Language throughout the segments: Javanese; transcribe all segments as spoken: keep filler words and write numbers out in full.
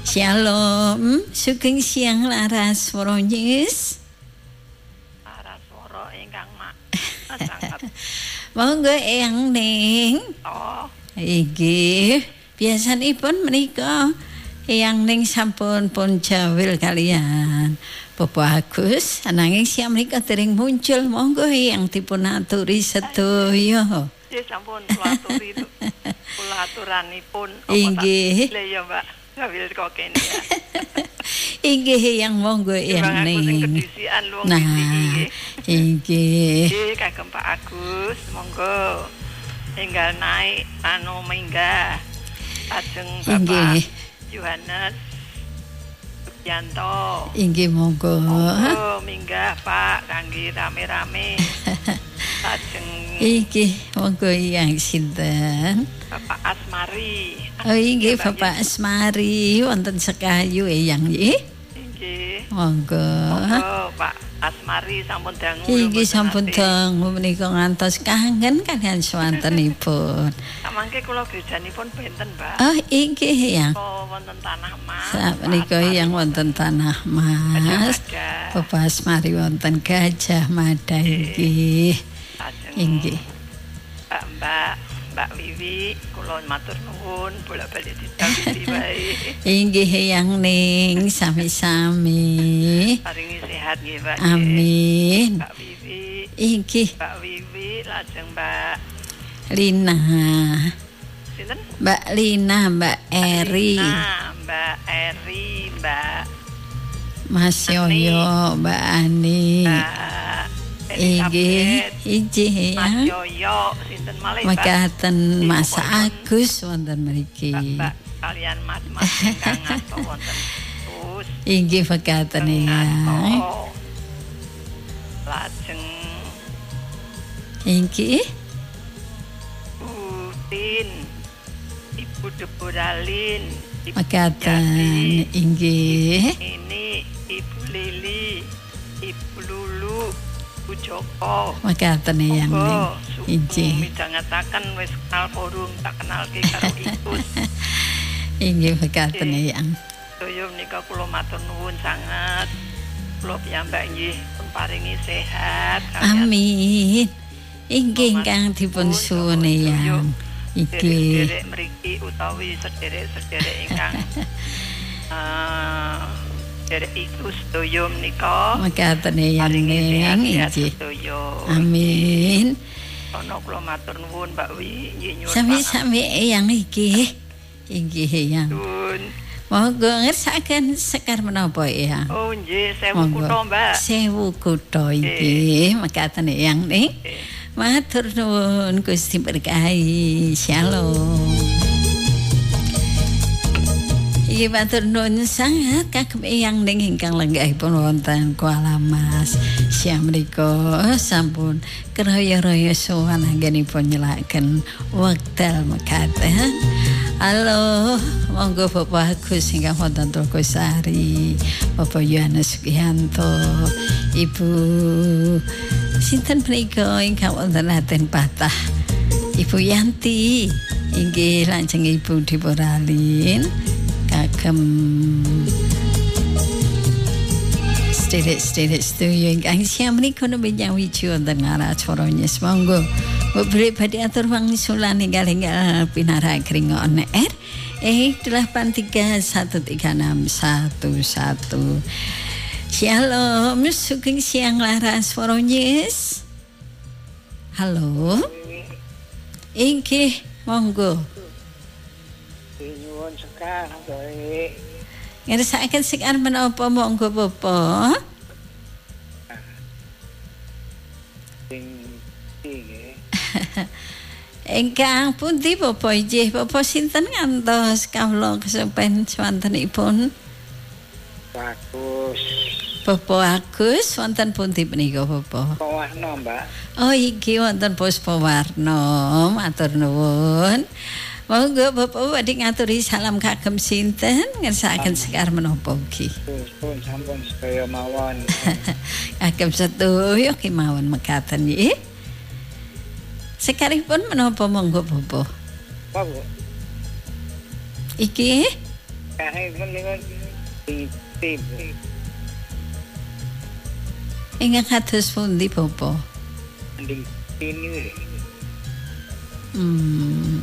Shalom, sugeng siang laras Woronyes. Laras woro ingkang mak. Sangat. Monggo Eyang Ning. Oh, Inggih, biasanipun menika Eyang Ning sampun pun jawil kalian Bapak Agus, ananging siang menika dereng muncul. Monggo Eyang dipun aturi sedaya. nggih sampun kula aturi itu. Kula aturanipun Inggih. Lha ya, Mbak. Jawil kok kene ya. Inggih Eyang monggo Eyang Ning. Nah, inggih. Nggih kagem Pak Agus, monggo enggal naik anu minggah. Lajeng Bapak Yohanes Sugianto. Inggih monggo. Monggo minggah Pak kangge rame-rame. Lajeng Inggih monggo Eyang sinten? Bapak Asmari. Oh inggih Bapak Asmari wonten Sekayu Eyang nggih. Inggih. Monggo. Monggo Pak Asmari sampun dangu. Inggih sampun dangu menika ngantos kangen kalian swantenipun. Samangke kula gerejanipun benten, Mbak. Oh inggih Eyang. Oh wonten Tanah Mas. Sapunika Eyang wonten Tanah Mas. Bapak Asmari wonten Gajah Mada inggih. Inggih. Mbak Mbak Wiwi, kula matur nuwun bolak-balik didhawuhi wae. Inggih Eyang Ning sami-sami. Paringi sehat nggih, Mbak. Amin. Mbak Wiwi. Inggih. Mbak Wiwi lajeng Mbak Lina. Sinten? Mbak Lina, Mbak Eri. Nah, Mbak Eri, Mbak Mas Yoyo, Mbak Ani. Mbak Inggih, inggih ya. Mas Yoyo, sinten malih Mbak? Mekaten Mas Agus wonten mriki. Mbak kalian Mas-mas ingkang ngasto wonten terus. Inggih mekaten ya. Lajeng Inggih. Butin, Ibu Deboralin, Mekaten inggih. Ini Ibu Lili, Ibu Lulu, Ibu Joko. Mekaten Eyang Ning. Inggih. Midhangetaken wis kenal forum tak kenalke karo Ikus. Inggih mekaten Eyang. Sedaya menika kula matur nuwun sanget. Kula piyambak nggih pun paringi sehat. Amin. Inggih ingkang dipun suwun Eyang. Inggih. Sederek mriki utawi sederek-sederek ingkang eh sederek iku sedaya menika Mekaten Eyang Ning. Inggih. Amin. Ana kula matur nuwun Mbak Wi, nggih nyuwun. Sami-sami Eyang iki. Inggih Eyang. Nuwun. Monggo ngersakaken sekar menapa Eyang? Oh nggih, sewu kutha Mbak. Sewu kutha inggih, mekaten Eyang Ning. Matur nuwun Gusti berkahi. Shalom. Iki matur nuwun sangat kagem Eyang Ning ingkang lenggahipun wonten Kuala Mas. Siang menika sampun keraya-raya sowan anggenipun nyelaken wekdal mekaten. Halo, monggo Bapak Agus ingkang wonten Togosari, Bapak Yohanes Sugianto, Ibu sinten menika ingkang wonten Laten Patah, Ibu Yanti, inggih lajeng Ibu Deboralin, kagem sedherek-sedherek sedaya ingkang siang menika nembe nyawiji wonten ngaras Woronyes. Monggo Beri badhe atur wangsulan ingkang enggal pinaragring on air eh delapan tiga satu tiga enam satu satu. Shalom, sugeng siang laras Woronyes. Halo. Inggih, monggo. Nyuwun sekar, baik. Ngersakaken sekar menapa monggo Bapak? Engkang pundi Bapak inggih Bapak sinten ngantos kawula kesepen swantenipun? Bagus. Bapak Agus wonten pundi menika Bapak? Pewarna, Mbak. Oh iki wonten Puspawarna, matur nuwun. Monggo Bapak badhe ngaturi salam kagem sinten ngersakaken sekar menapa ugi. Pun sampun sedaya mawon. Kagem sedaya kemawon mekaten nggih. Sekaripun menapa monggo Bapak? Apa, Bu? Iki Kahe pun niku tip. Ingkang kados pundi Bapak? Anding ini. Hmm.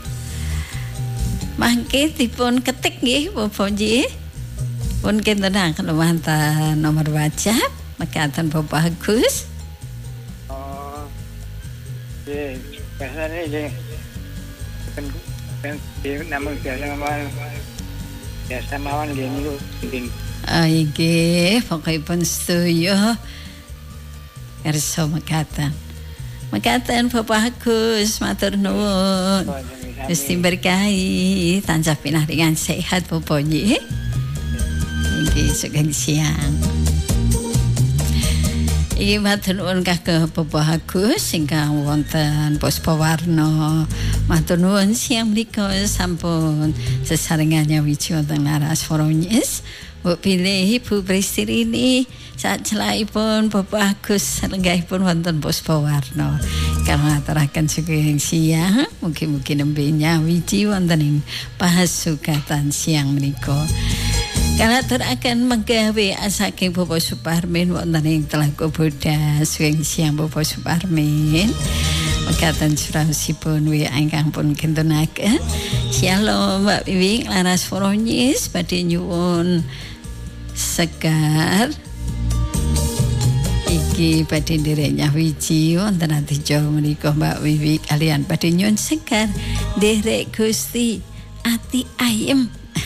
Mangke dipun ketik nggih Bapak nggih. Pun kintenaken wonten nomor WhatsApp mekaten Bapak Agus. Oh. Ye, biasane ye. Kan kan namun biasa mawon. Biasa mawon nggih niku penting. Ah nggih, pokokipun setuju. Kersa mekaten. Mekaten Bapak Agus, matur nuwun. Gusti berkahi, tansah pinaringan sehat Bapak nggih. Nggih sugeng siang. Iki matur nuwun kagem Bapak Agus ingkang wonten Puspawarna. Matur nuwun siang menika sampun sesarengannya wiji wonten Naraswara Nyes. Mbok pilih Ibu Pristirini sacelakipun Bapak Agus lenggahipun wonten Puspawarna. Kang ngaturaken sugeng siang, mugi-mugi nembe nyawiji wonten ing pasugatan siang menika. Kalaturaken menggawe saking Bapak Suparmin wonten ing Telaga Bodas sugeng siang Bapak Suparmin. Mekaten surasipun W A ingkang pun kintunaken. Shalom Mbak Wiwing Naraswara Nyes badhe nyuwun sekar iki badhe nderek nyawiji wonten adica menika Mbak Wiwi kalian badhe nyuwun sekar nderek Gusti ati ayem.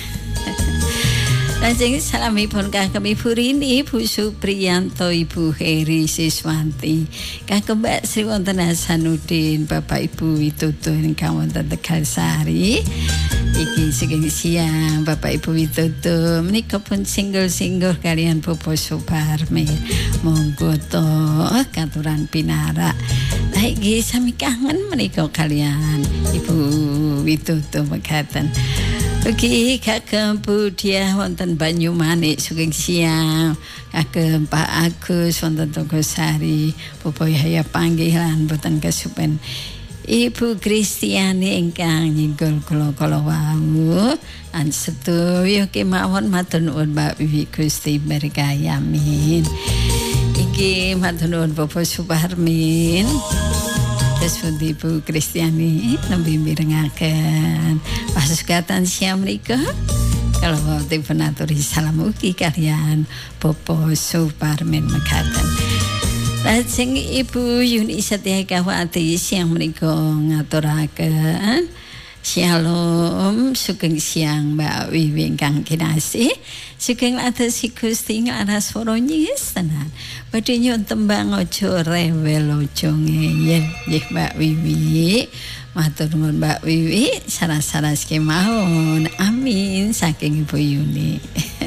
Lajeng salamipun kagem Ibu Rini, Ibu Supriyanto, Ibu Heri Siswanti, kagem Mbak Sri wonten Hasanuddin, Bapak Ibu Witodo ingkang wonten Tegalsari. Iki sugeng siang Bapak Ibu Witodo menika pun singgul-singgul kalian Bapak Suparmi. Monggo to katuran pinarak. Lah iki sami kangen menika kalian Ibu Witodo mekaten. Ugi kagem Budia wonten Banyumanik sugeng siang. Kagem Pak Agus wonten Togosari, Bapak Yahya panggilan boten kesupen. Ibu Kristiani ingkang nyinggul kula-kula wau lan sedaya kemawon matur nuwun Mbak Wiwi Gusti berkahi amin. Iki matur nuwun Bapak Suparmin. Terus Ibu Kristiani nembe mirengaken pasugatan siang menika. Kalau dipun aturi salam ugi kalian Bapak Suparmin mekaten. Lajeng Ibu Yuni Setyakawati siang menika ngaturaken shalom sugeng siang Mbak Wiwi ingkang kinasih. Sugeng atas Gusti Naraswara Nyes tenan. Badhe nyuwun tembang aja rewel aja ngeyel nggih Mbak Wiwi. Matur nuwun Mbak Wiwi, saras-saras kemawon. Amin saking Ibu Yuni.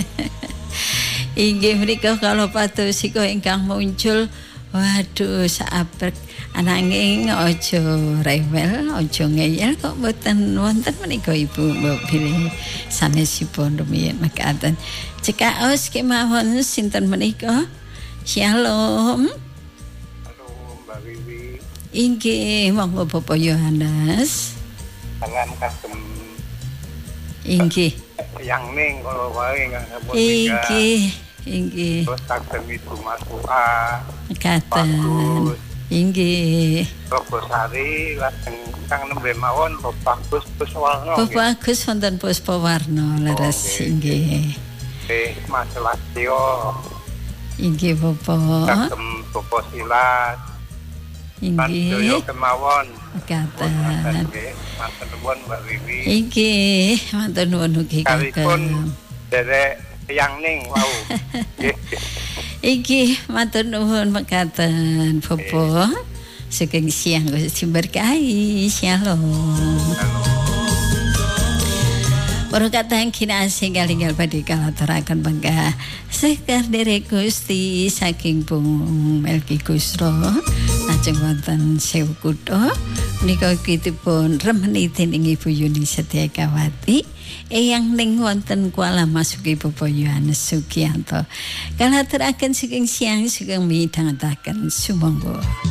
Inggih menika kalau patosika ingkang muncul. Waduh saabek ananging aja rewel, aja ngeyel kok mboten wonten menika Ibu mbok pilih sanesipun rumiyin mekaten. Cekaos kemawon sinten menika? Shalom. Halo Mbak Wiwi. Inggih monggo Bapak Yohanes. Salam kagem Inggih. Yang ning kalau wae enggak sabun. Inggih, inggih. Terus kagem Ibu Martua. Mekaten. Inggih. Togosari lajeng kang nembe mawon Bapak Agus Puspawarna. Bapak Agus wonten Puspawarna leres inggih. Eh Mas Lasio. Inggih Bapak. Kagem Bapak Silas. Inggih. Pandoyo kemawon. Mekaten. Matur nuwun Mbak Wiwi. Inggih, matur nuwun ugi Kalipun kagem. derek yang ning wau. Inggih, matur nuwun mekaten Bapak. Sugeng siang Gusti berkahi. Shalom. Para kadang kinasih kalinggal badhe kalaturaken bangga sekar derek Gusti saking Bung Melki Kusro lajeng wonten Sewu Kutha menika kitipun remeni dening Ibu Yuni Setyakawati eyang ning wonten Kuala Masuki Bapak Yohanes Sugianto kalaturaken saking siang sugeng midhangetaken sumangga.